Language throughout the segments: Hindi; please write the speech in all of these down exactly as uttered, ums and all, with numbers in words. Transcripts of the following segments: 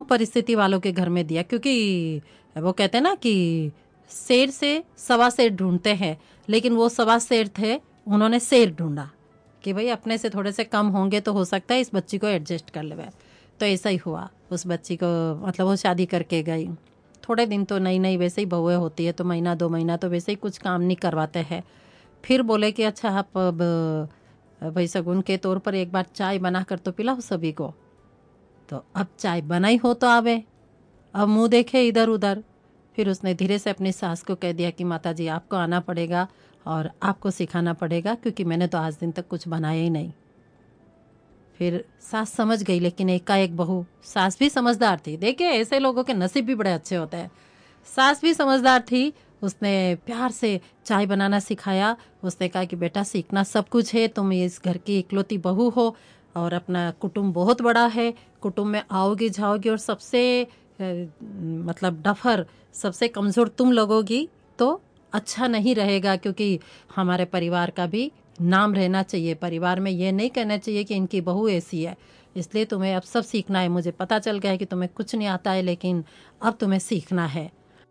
परिस्थिति वालों के घर में दिया, क्योंकि वो कहते हैं ना कि शेर से सवा शेर ढूंढते हैं, लेकिन वो सवा शेर थे, उन्होंने शेर ढूंढा कि भाई अपने से थोड़े से कम होंगे तो हो सकता है इस बच्ची को एडजस्ट कर ले। तो ऐसा ही हुआ उस बच्ची को, मतलब वो शादी करके गई। थोड़े दिन तो नई नई वैसे ही बहुएं होती है, तो महीना दो महीना तो वैसे ही कुछ काम नहीं करवाते हैं। फिर बोले कि अच्छा आप अब भाई शगुन के तौर पर एक बार चाय बना कर तो पिलाओ सभी को। तो अब चाय बनाई हो तो आवे, अब मुंह देखे इधर उधर। फिर उसने धीरे से अपनी सास को कह दिया कि माता जी आपको आना पड़ेगा और आपको सिखाना पड़ेगा, क्योंकि मैंने तो आज दिन तक कुछ बनाया ही नहीं। फिर सास समझ गई, लेकिन एकाएक बहू, सास भी समझदार थी। देखिए ऐसे लोगों के नसीब भी बड़े अच्छे होते हैं। सास भी समझदार थी, उसने प्यार से चाय बनाना सिखाया। उसने कहा कि बेटा सीखना सब कुछ है, तुम इस घर की इकलौती बहू हो और अपना कुटुंब बहुत बड़ा है, कुटुंब में आओगी जाओगी और सबसे ए, मतलब डफर, सबसे कमज़ोर तुम लगोगी तो अच्छा नहीं रहेगा, क्योंकि हमारे परिवार का भी नाम रहना चाहिए। परिवार में ये नहीं कहना चाहिए कि इनकी बहू ऐसी है, इसलिए तुम्हें अब सब सीखना है। मुझे पता चल गया है कि तुम्हें कुछ नहीं आता है, लेकिन अब तुम्हें सीखना है।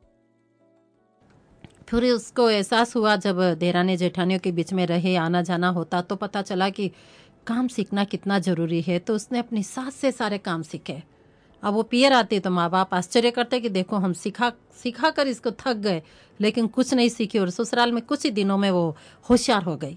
फिर उसको एहसास हुआ जब देरानी जेठानियों के बीच में रहे, आना जाना होता, तो पता चला कि काम सीखना कितना ज़रूरी है। तो उसने अपनी सास से सारे काम सीखे। अब वो पियर आती तो माँ बाप आश्चर्य करते कि देखो हम सिखा सिखा कर इसको थक गए, लेकिन कुछ नहीं सीखी, और ससुराल में कुछ ही दिनों में वो होशियार हो गई।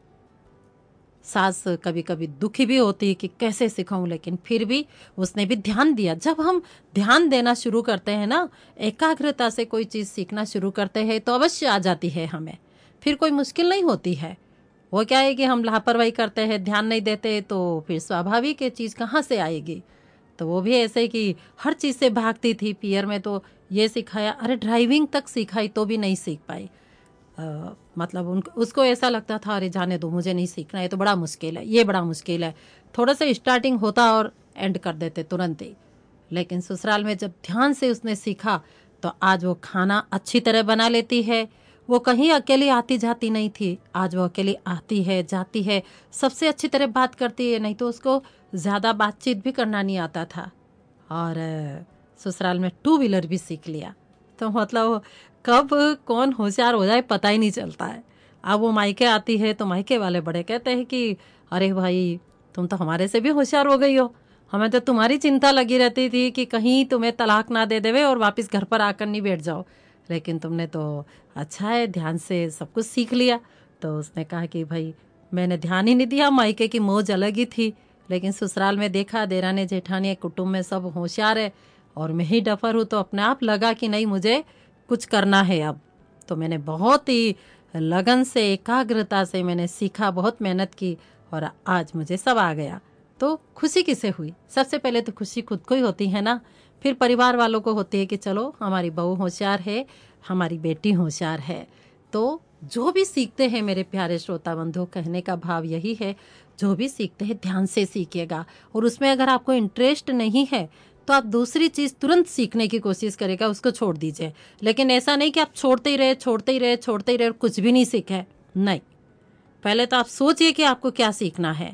सास कभी कभी दुखी भी होती है कि कैसे सिखाऊं, लेकिन फिर भी उसने भी ध्यान दिया। जब हम ध्यान देना शुरू करते हैं ना, एकाग्रता से कोई चीज़ सीखना शुरू करते हैं, तो अवश्य आ जाती है हमें, फिर कोई मुश्किल नहीं होती है। वो क्या है कि हम लापरवाही करते हैं, ध्यान नहीं देते, तो फिर स्वाभाविक ये चीज़ कहाँ से आएगी। तो वो भी ऐसे कि हर चीज़ से भागती थी। पियर में तो ये सिखाया, अरे ड्राइविंग तक सिखाई तो भी नहीं सीख पाई। Uh, मतलब उन उसको ऐसा लगता था अरे जाने दो, मुझे नहीं सीखना, ये तो बड़ा मुश्किल है, ये बड़ा मुश्किल है। थोड़ा सा स्टार्टिंग होता और एंड कर देते तुरंत ही। लेकिन ससुराल में जब ध्यान से उसने सीखा, तो आज वो खाना अच्छी तरह बना लेती है। वो कहीं अकेली आती जाती नहीं थी, आज वो अकेली आती है जाती है, सबसे अच्छी तरह बात करती है। नहीं तो उसको ज़्यादा बातचीत भी करना नहीं आता था। और ससुराल में टू व्हीलर भी सीख लिया। तो मतलब कब कौन होशियार हो जाए पता ही नहीं चलता है। अब वो मायके आती है तो मायके वाले बड़े कहते हैं कि अरे भाई तुम तो हमारे से भी होशियार हो गई हो, हमें तो तुम्हारी चिंता लगी रहती थी कि कहीं तुम्हें तलाक ना दे देवे और वापस घर पर आकर नहीं बैठ जाओ, लेकिन तुमने तो अच्छा है ध्यान से सब कुछ सीख लिया। तो उसने कहा कि भाई मैंने ध्यान ही नहीं दिया, मायके की मौज अलग ही थी, लेकिन ससुराल में देखा देरानी जेठानी कुटुंब में सब होशियार है और मैं ही डफर हूँ, तो अपने आप लगा कि नहीं मुझे कुछ करना है अब। तो मैंने बहुत ही लगन से एकाग्रता से मैंने सीखा, बहुत मेहनत की और आज मुझे सब आ गया। तो खुशी किसे हुई? सबसे पहले तो खुशी खुद को ही होती है ना, फिर परिवार वालों को होती है कि चलो हमारी बहू होशियार है, हमारी बेटी होशियार है। तो जो भी सीखते हैं मेरे प्यारे श्रोता बंधु, कहने का भाव यही है, जो भी सीखते हैं ध्यान से सीखिएगा। और उसमें अगर आपको इंटरेस्ट नहीं है तो आप दूसरी चीज़ तुरंत सीखने की कोशिश करेगा, उसको छोड़ दीजिए। लेकिन ऐसा नहीं कि आप छोड़ते ही रहे छोड़ते ही रहे छोड़ते ही रहे और कुछ भी नहीं सीखे, नहीं। पहले तो आप सोचिए कि आपको क्या सीखना है।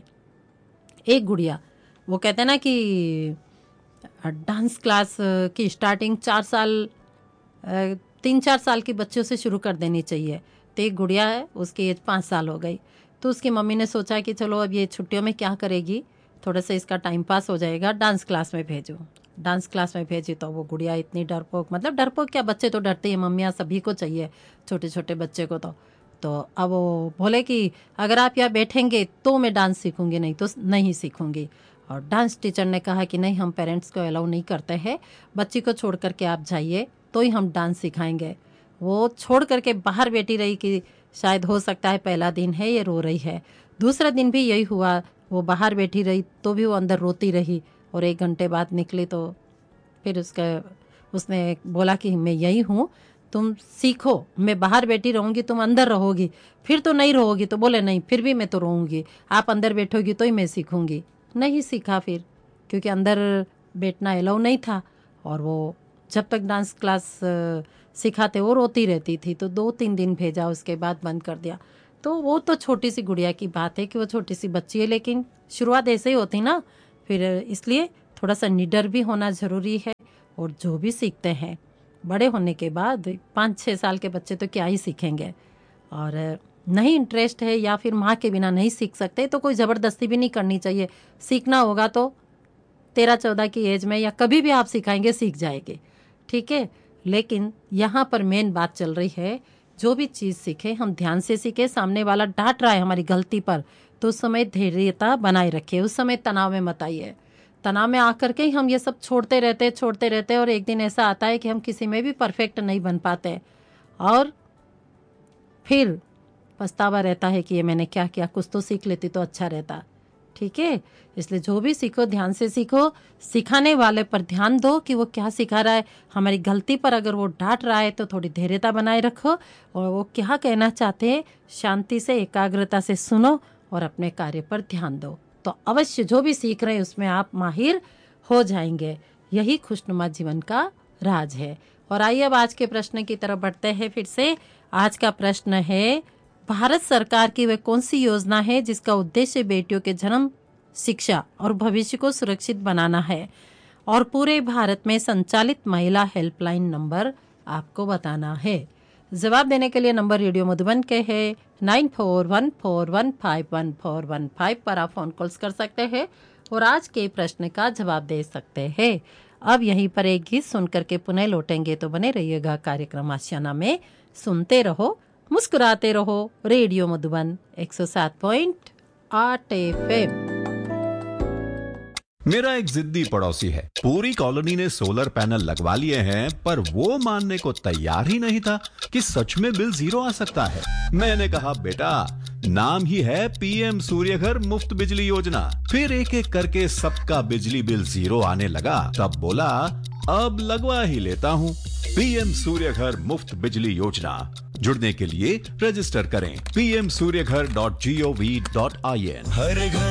एक गुड़िया, वो कहते हैं ना कि डांस क्लास की स्टार्टिंग चार साल तीन चार साल के बच्चों से शुरू कर देनी चाहिए। तो एक गुड़िया है, उसकी एज पाँच साल हो गई। तो उसकी मम्मी ने सोचा कि चलो अब ये छुट्टियों में क्या करेगी, थोड़ा सा इसका टाइम पास हो जाएगा, डांस क्लास में भेजो। डांस क्लास में भेजी तो वो गुड़िया इतनी डरपोक, मतलब डरपोक क्या, बच्चे तो डरते हैं, मम्मियाँ सभी को चाहिए, छोटे छोटे बच्चे को। तो तो अब वो बोले कि अगर आप यहाँ बैठेंगे तो मैं डांस सीखूंगी, नहीं तो नहीं सीखूंगी। और डांस टीचर ने कहा कि नहीं, हम पेरेंट्स को अलाउ नहीं करते हैं, बच्ची को छोड़ करके आप जाइए तो ही हम डांस सिखाएंगे। वो छोड़ करके बाहर बैठी रही कि शायद हो सकता है पहला दिन है ये रो रही है। दूसरा दिन भी यही हुआ, वो बाहर बैठी रही तो भी वो अंदर रोती रही। और एक घंटे बाद निकली तो फिर उसका उसने बोला कि मैं यही हूँ, तुम सीखो, मैं बाहर बैठी रहूँगी, तुम अंदर रहोगी, फिर तो नहीं रहोगी। तो बोले नहीं, फिर भी मैं तो रहूँगी, आप अंदर बैठोगी तो ही मैं सीखूँगी। नहीं सीखा फिर, क्योंकि अंदर बैठना अलाउ नहीं था। और वो जब तक डांस क्लास सिखाते वो रोती रहती थी। तो दो तीन दिन भेजा, उसके बाद बंद कर दिया। तो वो तो छोटी सी गुड़िया की बात है कि वो छोटी सी बच्ची है, लेकिन शुरुआत ऐसे ही होती ना, फिर इसलिए थोड़ा सा निडर भी होना ज़रूरी है। और जो भी सीखते हैं बड़े होने के बाद, पाँच छः साल के बच्चे तो क्या ही सीखेंगे, और नहीं इंटरेस्ट है या फिर माँ के बिना नहीं सीख सकते तो कोई ज़बरदस्ती भी नहीं करनी चाहिए। सीखना होगा तो तेरह चौदह की एज में या कभी भी आप सिखाएंगे सीख जाएंगे, ठीक है। लेकिन यहाँ पर मेन बात चल रही है, जो भी चीज़ सीखे हम ध्यान से सीखे। सामने वाला डांट रहा है हमारी गलती पर तो उस समय धैर्यता बनाए रखिए, उस समय तनाव में मत आइए। तनाव में आकर के ही हम ये सब छोड़ते रहते छोड़ते रहते और एक दिन ऐसा आता है कि हम किसी में भी परफेक्ट नहीं बन पाते और फिर पछतावा रहता है कि ये मैंने क्या किया, कुछ तो सीख लेती तो अच्छा रहता, ठीक है। इसलिए जो भी सीखो ध्यान से सीखो, सिखाने वाले पर ध्यान दो कि वो क्या सिखा रहा है। हमारी गलती पर अगर वो डांट रहा है तो थोड़ी धैर्यता बनाए रखो और वो क्या कहना चाहते हैं शांति से एकाग्रता से सुनो और अपने कार्य पर ध्यान दो, तो अवश्य जो भी सीख रहे हैं उसमें आप माहिर हो जाएंगे। यही खुशनुमा जीवन का राज है। और आइए अब आज के प्रश्न की तरफ बढ़ते हैं फिर से। आज का प्रश्न है, भारत सरकार की वह कौन सी योजना है जिसका उद्देश्य बेटियों के जन्म, शिक्षा और भविष्य को सुरक्षित बनाना है, और पूरे भारत में संचालित महिला हेल्पलाइन नंबर आपको बताना है। जवाब देने के लिए नंबर रेडियो मधुबन के है nine four one four one five one four one five पर आप फोन कॉल्स कर सकते हैं और आज के प्रश्न का जवाब दे सकते हैं। अब यहीं पर एक गीत सुनकर के पुनः लौटेंगे, तो बने रहिएगा कार्यक्रम आशियाना में। सुनते रहो, मुस्कुराते रहो। रेडियो मधुबन एक सौ सात पॉइंट आठ एफ एम। मेरा एक जिद्दी पड़ोसी है, पूरी कॉलोनी ने सोलर पैनल लगवा लिए हैं, पर वो मानने को तैयार ही नहीं था कि सच में बिल जीरो आ सकता है। मैंने कहा, बेटा नाम ही है पीएम सूर्यघर मुफ्त बिजली योजना। फिर एक एक करके सबका बिजली बिल जीरो आने लगा, तब बोला अब लगवा ही लेता हूँ। पीएम सूर्यघर मुफ्त बिजली योजना, जुड़ने के लिए रजिस्टर करें P M Surya Ghar dot G O V dot I N. हर घर